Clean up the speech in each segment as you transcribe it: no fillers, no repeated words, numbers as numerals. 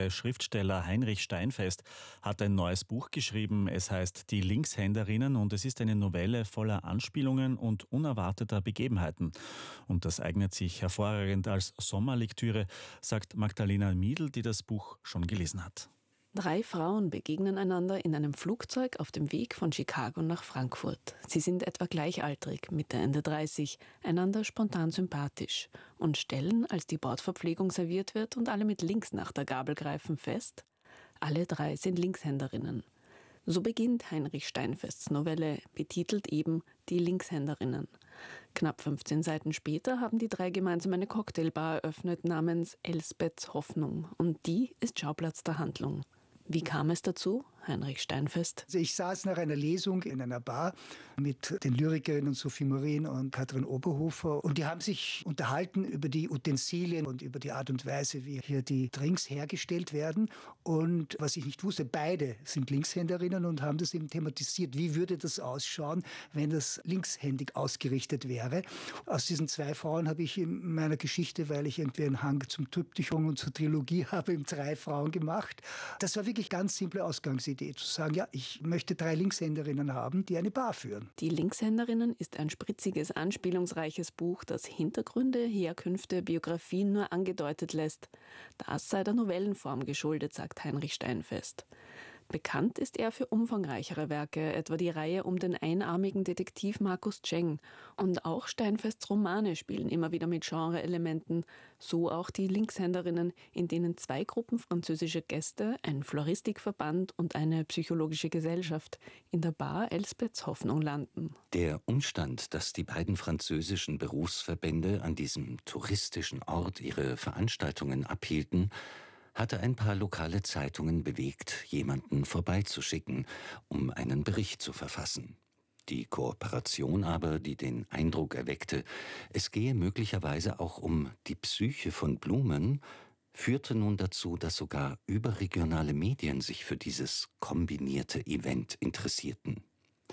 Der Schriftsteller Heinrich Steinfest hat ein neues Buch geschrieben. Es heißt Die Linkshänderinnen und es ist eine Novelle voller Anspielungen und unerwarteter Begebenheiten. Und das eignet sich hervorragend als Sommerlektüre, sagt Magdalena Miedl, die das Buch schon gelesen hat. 3 Frauen begegnen einander in einem Flugzeug auf dem Weg von Chicago nach Frankfurt. Sie sind etwa gleichaltrig, Mitte, Ende 30, einander spontan sympathisch und stellen, als die Bordverpflegung serviert wird und alle mit links nach der Gabel greifen, fest: alle 3 sind Linkshänderinnen. So beginnt Heinrich Steinfests Novelle, betitelt eben Die Linkshänderinnen. Knapp 15 Seiten später haben die 3 gemeinsam eine Cocktailbar eröffnet namens Elsbeths Hoffnung und die ist Schauplatz der Handlung. Wie kam es dazu? Heinrich Steinfest. Also ich saß nach einer Lesung in einer Bar mit den Lyrikerinnen Sophie Morin und Katrin Oberhofer und die haben sich unterhalten über die Utensilien und über die Art und Weise, wie hier die Drinks hergestellt werden. Und was ich nicht wusste, beide sind Linkshänderinnen und haben das eben thematisiert. Wie würde das ausschauen, wenn das linkshändig ausgerichtet wäre? Aus diesen 2 Frauen habe ich in meiner Geschichte, weil ich irgendwie einen Hang zum Triptychon und zur Trilogie habe, 3 Frauen gemacht. Das war wirklich ganz simple Ausgangsidee, zu sagen, ja, ich möchte 3 Linkshänderinnen haben, die eine Bar führen. Die Linkshänderinnen ist ein spritziges, anspielungsreiches Buch, das Hintergründe, Herkünfte, Biografien nur angedeutet lässt. Das sei der Novellenform geschuldet, sagt Heinrich Steinfest. Bekannt ist er für umfangreichere Werke, etwa die Reihe um den einarmigen Detektiv Markus Ceng. Und auch Steinfests Romane spielen immer wieder mit Genre-Elementen. So auch die Linkshänderinnen, in denen 2 Gruppen französischer Gäste, ein Floristikverband und eine psychologische Gesellschaft in der Bar Elsbeths Hoffnung landen. Der Umstand, dass die beiden französischen Berufsverbände an diesem touristischen Ort ihre Veranstaltungen abhielten, hatte ein paar lokale Zeitungen bewegt, jemanden vorbeizuschicken, um einen Bericht zu verfassen. Die Kooperation aber, die den Eindruck erweckte, es gehe möglicherweise auch um die Psyche von Blumen, führte nun dazu, dass sogar überregionale Medien sich für dieses kombinierte Event interessierten.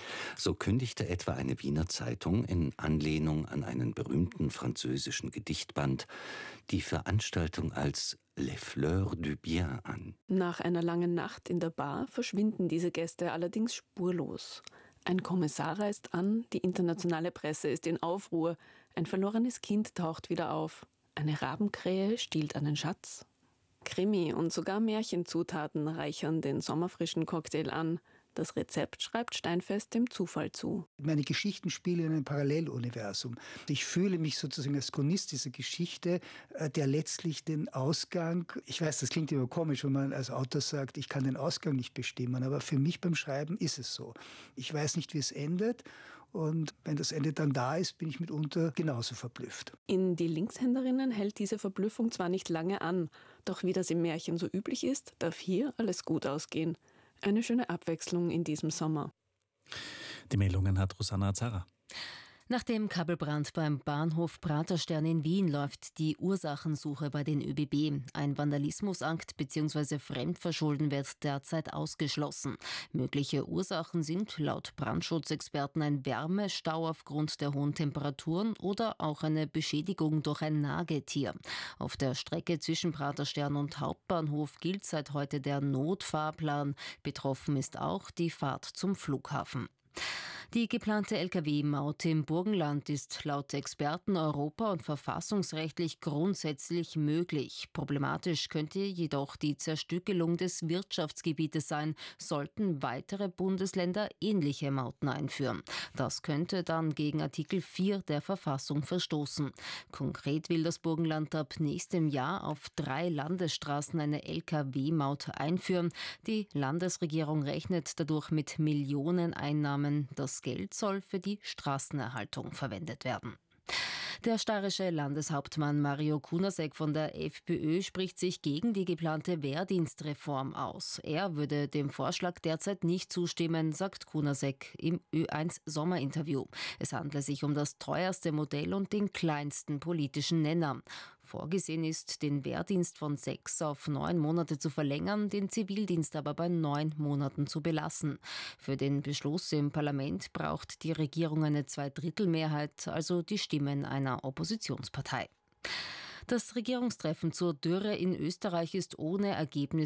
So kündigte etwa eine Wiener Zeitung in Anlehnung an einen berühmten französischen Gedichtband die Veranstaltung als Les Fleurs du Bien an. Nach einer langen Nacht in der Bar verschwinden diese Gäste allerdings spurlos. Ein Kommissar reist an, die internationale Presse ist in Aufruhr, ein verlorenes Kind taucht wieder auf, eine Rabenkrähe stiehlt einen Schatz. Krimi und sogar Märchenzutaten reichern den sommerfrischen Cocktail an. Das Rezept schreibt Steinfest dem Zufall zu. Meine Geschichten spielen in einem Paralleluniversum. Ich fühle mich sozusagen als Chronist dieser Geschichte, der letztlich den Ausgang, ich weiß, das klingt immer komisch, wenn man als Autor sagt, ich kann den Ausgang nicht bestimmen, aber für mich beim Schreiben ist es so. Ich weiß nicht, wie es endet und wenn das Ende dann da ist, bin ich mitunter genauso verblüfft. In Die Linkshänderinnen hält diese Verblüffung zwar nicht lange an, doch wie das im Märchen so üblich ist, darf hier alles gut ausgehen. Eine schöne Abwechslung in diesem Sommer. Die Meldungen hat Rosanna Azara. Nach dem Kabelbrand beim Bahnhof Praterstern in Wien läuft die Ursachensuche bei den ÖBB. Ein Vandalismusakt bzw. Fremdverschulden wird derzeit ausgeschlossen. Mögliche Ursachen sind laut Brandschutzexperten ein Wärmestau aufgrund der hohen Temperaturen oder auch eine Beschädigung durch ein Nagetier. Auf der Strecke zwischen Praterstern und Hauptbahnhof gilt seit heute der Notfahrplan. Betroffen ist auch die Fahrt zum Flughafen. Die geplante Lkw-Maut im Burgenland ist laut Experten europa- und verfassungsrechtlich grundsätzlich möglich. Problematisch könnte jedoch die Zerstückelung des Wirtschaftsgebietes sein, sollten weitere Bundesländer ähnliche Mauten einführen. Das könnte dann gegen Artikel 4 der Verfassung verstoßen. Konkret will das Burgenland ab nächstem Jahr auf 3 Landesstraßen eine Lkw-Maut einführen. Die Landesregierung rechnet dadurch mit Millioneneinnahmen. Das Geld soll für die Straßenerhaltung verwendet werden. Der steirische Landeshauptmann Mario Kunasek von der FPÖ spricht sich gegen die geplante Wehrdienstreform aus. Er würde dem Vorschlag derzeit nicht zustimmen, sagt Kunasek im Ö1 Sommerinterview. Es handle sich um das teuerste Modell und den kleinsten politischen Nenner. Vorgesehen ist, den Wehrdienst von 6 auf 9 Monate zu verlängern, den Zivildienst aber bei 9 Monaten zu belassen. Für den Beschluss im Parlament braucht die Regierung eine Zweidrittelmehrheit, also die Stimmen einer Oppositionspartei. Das Regierungstreffen zur Dürre in Österreich ist ohne Ergebnis